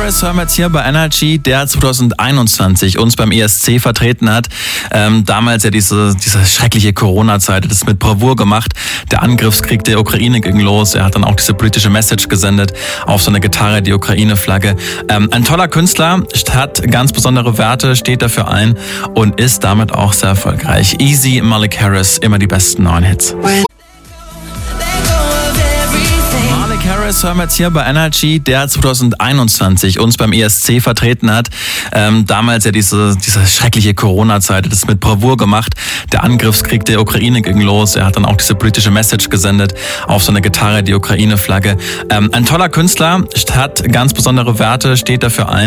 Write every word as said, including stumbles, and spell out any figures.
Harris hören wir jetzt hier bei Energy, der zwanzig einundzwanzig uns beim E S C vertreten hat. Ähm, damals ja diese, diese schreckliche Corona-Zeit, das mit Bravour gemacht. Der Angriffskrieg der Ukraine ging los. Er hat dann auch diese politische Message gesendet auf so eine Gitarre, die Ukraine-Flagge. Ähm, ein toller Künstler, hat ganz besondere Werte, steht dafür ein und ist damit auch sehr erfolgreich. Easy, Malik Harris, immer die besten neuen Hits. Harris hören wir jetzt hier bei Energy, der zwanzig einundzwanzig uns beim E S C vertreten hat. Ähm, damals ja diese, diese schreckliche Corona-Zeit, das mit Bravour gemacht. Der Angriffskrieg der Ukraine ging los. Er hat dann auch diese politische Message gesendet auf so eine Gitarre, die Ukraine-Flagge. Ähm, ein toller Künstler, hat ganz besondere Werte, steht dafür ein.